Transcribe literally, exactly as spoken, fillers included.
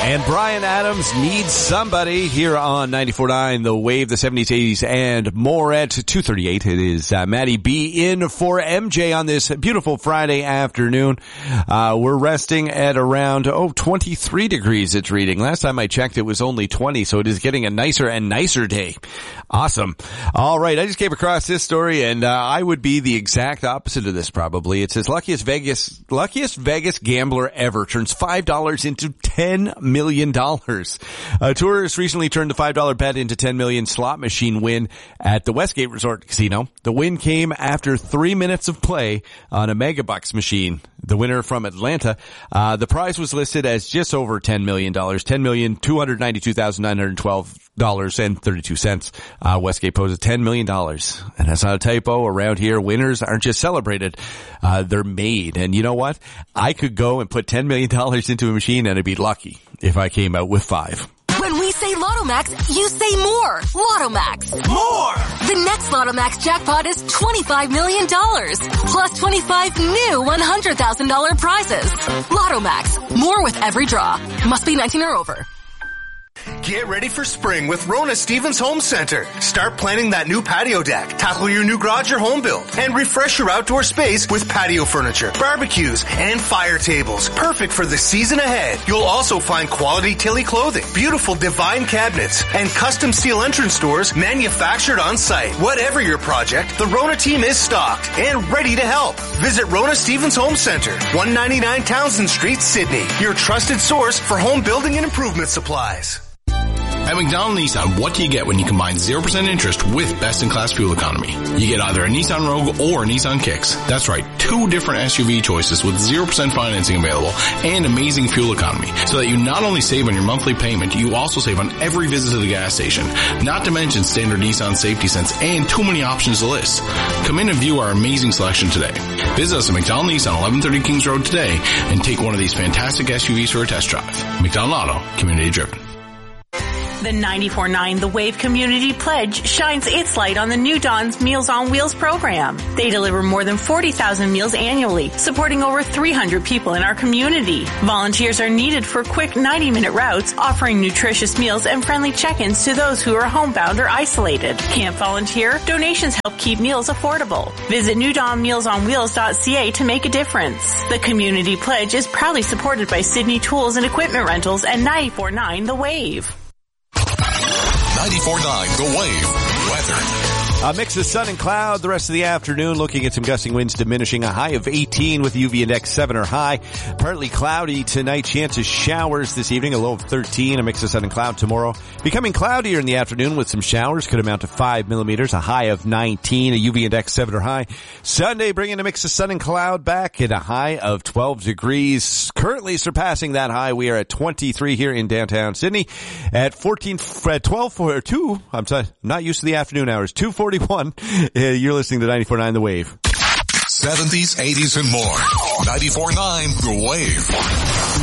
And Bryan Adams Needs Somebody here on ninety-four point nine The Wave, the seventies, eighties, and more at two thirty-eight. It is uh, Maddie B in for M J on this beautiful Friday afternoon. Uh, we're resting at around, oh, twenty-three degrees it's reading. Last time I checked, it was only twenty, so it is getting a nicer and nicer day. Awesome. All right, I just came across this story, and uh, I would be the exact opposite of this probably. It says luckiest Vegas, luckiest Vegas gambler ever turns five dollars into ten million dollars. A tourist recently turned a five dollar bet into ten million dollars slot machine win at the Westgate Resort Casino. The win came after three minutes of play on a Megabucks machine. The winner from Atlanta, uh, the prize was listed as just over ten million dollars, ten million two hundred ninety-two thousand nine hundred twelve dollars and thirty-two cents. Uh, Westgate posted ten million dollars. And that's not a typo. Around here, winners aren't just celebrated, uh, they're made. And you know what? I could go and put ten million dollars into a machine and I'd be lucky if I came out with five. When we say Lotto Max, you say more. Lotto Max. More! The next Lotto Max jackpot is twenty-five million dollars. Plus twenty-five new one hundred thousand dollars prizes. Lotto Max. More with every draw. Must be nineteen or over. Get ready for spring with Rona Stevens Home Center. Start planning that new patio deck, tackle your new garage or home build, and refresh your outdoor space with patio furniture, barbecues, and fire tables. Perfect for the season ahead. You'll also find quality Tilly clothing, beautiful Divine cabinets, and custom steel entrance doors manufactured on site. Whatever your project, the Rona team is stocked and ready to help. Visit Rona Stevens Home Center, one ninety-nine Townsend Street, Sydney. Your trusted source for home building and improvement supplies. At McDonald Nissan, what do you get when you combine zero percent interest with best-in-class fuel economy? You get either a Nissan Rogue or a Nissan Kicks. That's right, two different S U V choices with zero percent financing available and amazing fuel economy, so that you not only save on your monthly payment, you also save on every visit to the gas station. Not to mention standard Nissan safety sense and too many options to list. Come in and view our amazing selection today. Visit us at McDonald Nissan, eleven thirty Kings Road today and take one of these fantastic S U Vs for a test drive. McDonald Auto, community driven. The ninety-four point nine The Wave Community Pledge shines its light on the New Dawn's Meals on Wheels program. They deliver more than forty thousand meals annually, supporting over three hundred people in our community. Volunteers are needed for quick ninety-minute routes, offering nutritious meals and friendly check-ins to those who are homebound or isolated. Can't volunteer? Donations help keep meals affordable. Visit new dawn meals on wheels dot c a to make a difference. The Community Pledge is proudly supported by Sydney Tools and Equipment Rentals and ninety-four point nine The Wave. ninety-four point nine The Wave. Weather. A mix of sun and cloud the rest of the afternoon. Looking at some gusting winds diminishing. A high of eighteen with U V index seven or high. Partly cloudy tonight. Chance of showers this evening. A low of thirteen. A mix of sun and cloud tomorrow. Becoming cloudier in the afternoon with some showers. Could amount to five millimeters. A high of nineteen. A U V index seven or high. Sunday bringing a mix of sun and cloud back at a high of twelve degrees. Currently surpassing that high. We are at twenty-three here in downtown Sydney. At fourteen, at twelve, or two. I'm sorry, I'm not used to the afternoon hours. two forty-one. Uh, you're listening to ninety-four point nine The Wave. seventies, eighties, and more. ninety-four point nine The Wave.